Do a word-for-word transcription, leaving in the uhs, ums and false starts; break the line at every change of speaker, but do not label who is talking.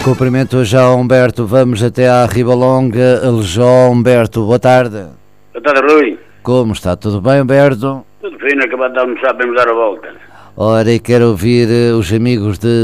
Cumprimento já Humberto, vamos até à Ribalonga. João Humberto, boa tarde.
Boa tarde, Rui.
Como está? Tudo bem, Humberto?
Tudo fino, acabado de almoçar, vamos dar a volta.
Ora, e quero ouvir os amigos de